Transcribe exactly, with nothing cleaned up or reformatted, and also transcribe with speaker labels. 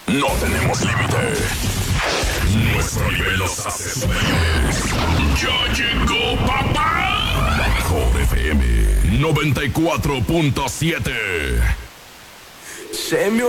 Speaker 1: No tenemos límite. Nuestro nivel los hace superiores. ¡Ya llegó, papá! Mejor F M noventa y cuatro punto siete.
Speaker 2: Se me